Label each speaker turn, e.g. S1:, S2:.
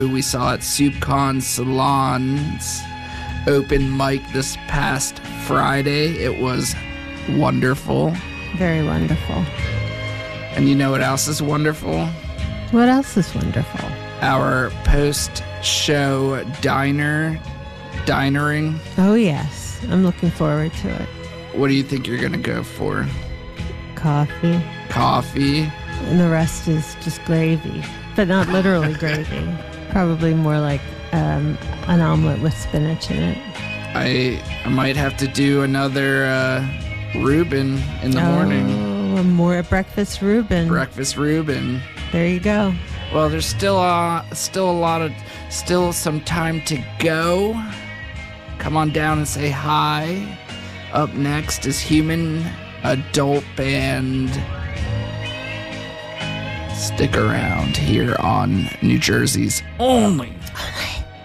S1: who we saw at SoupCon Salon's open mic this past Friday. It was wonderful.
S2: Very wonderful.
S1: And you know what else is wonderful?
S2: What else is wonderful?
S1: Our post-show dinering.
S2: Oh, yes. I'm looking forward to it.
S1: What do you think you're going to go for?
S2: Coffee.
S1: Coffee.
S2: And the rest is just gravy. But not literally gravy. Probably more like an omelet with spinach in it.
S1: I might have to do another Reuben in the morning.
S2: Oh, more breakfast Reuben.
S1: Breakfast Reuben.
S2: There you go.
S1: Well, there's still some time to go. Come on down and say hi. Up next is Human Adult Band. Stick around here on New Jersey's only